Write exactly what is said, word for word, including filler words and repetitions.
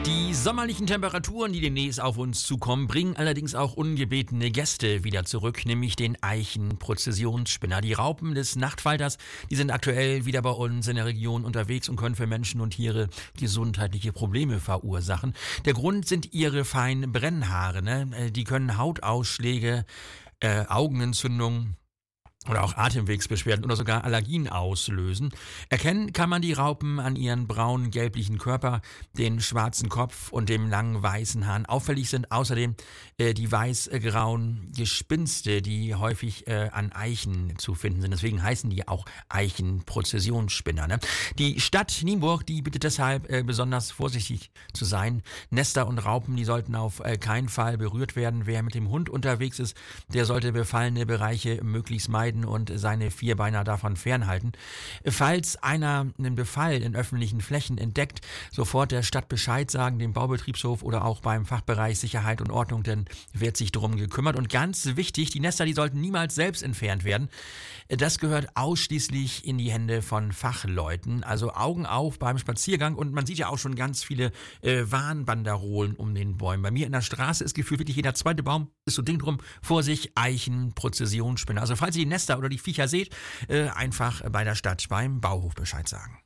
Die sommerlichen Temperaturen, die demnächst auf uns zukommen, bringen allerdings auch ungebetene Gäste wieder zurück, nämlich den Eichen-Prozessionsspinner. Die Raupen des Nachtfalters, die sind aktuell wieder bei uns in der Region unterwegs und können für Menschen und Tiere gesundheitliche Probleme verursachen. Der Grund sind ihre feinen Brennhaare, ne? Die können Hautausschläge, äh, Augenentzündungen oder auch Atemwegsbeschwerden oder sogar Allergien auslösen. Erkennen kann man die Raupen an ihren braunen, gelblichen Körper, den schwarzen Kopf und dem langen, weißen Haaren. Auffällig sind außerdem äh, die weiß-grauen Gespinste, die häufig äh, an Eichen zu finden sind. Deswegen heißen die auch Eichen-Prozessionsspinner. Ne? Die Stadt Nienburg, die bittet deshalb äh, besonders vorsichtig zu sein. Nester und Raupen, die sollten auf äh, keinen Fall berührt werden. Wer mit dem Hund unterwegs ist, der sollte befallene Bereiche möglichst meiden und seine Vierbeiner davon fernhalten. Falls einer einen Befall in öffentlichen Flächen entdeckt, sofort der Stadt Bescheid sagen, dem Baubetriebshof oder auch beim Fachbereich Sicherheit und Ordnung, denn wird sich darum gekümmert. Und ganz wichtig, die Nester, die sollten niemals selbst entfernt werden. Das gehört ausschließlich in die Hände von Fachleuten. Also Augen auf beim Spaziergang, und man sieht ja auch schon ganz viele äh, Warnbanderolen um den Bäumen. Bei mir in der Straße ist gefühlt wirklich jeder zweite Baum ist so Ding drum, Vorsicht, Eichen, Prozessionsspinner. Also falls ihr die Nester oder die Viecher seht, äh, einfach bei der Stadt beim Bauhof Bescheid sagen.